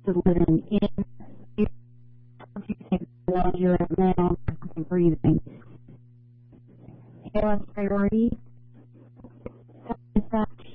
to living in. If you think about you're at now and breathing. Healing priority. Back to